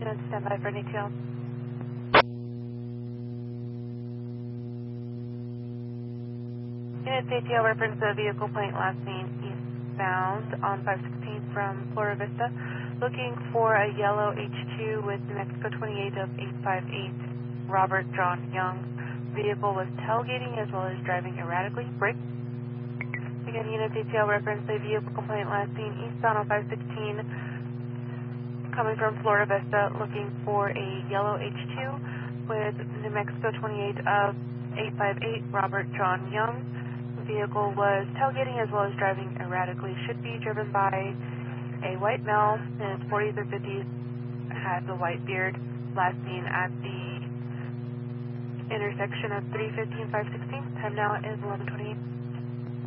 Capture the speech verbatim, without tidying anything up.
ten, stand by for an A T L. Unit A T L reference the vehicle plate last seen eastbound on five sixteen from Flora Vista, looking for a yellow H two with New Mexico twenty-eight of eight five eight, Robert John Young. Vehicle was tailgating as well as driving erratically. Brake. Again, Unit A T L reference the vehicle complaint last seen eastbound on five sixteen, coming from Flora Vista, looking for a yellow H two with New Mexico twenty-eight of eight five eight, Robert John Young. Vehicle was tailgating as well as driving erratically. Should be driven by a white male in his forties or fifties, has a white beard. Last seen at the intersection of three fifteen, five sixteen. Time now is eleven twenty-eight.